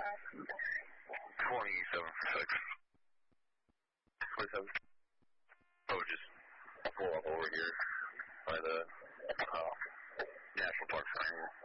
27-6. 27. Oh, just pull up over here by the National Park Triangle.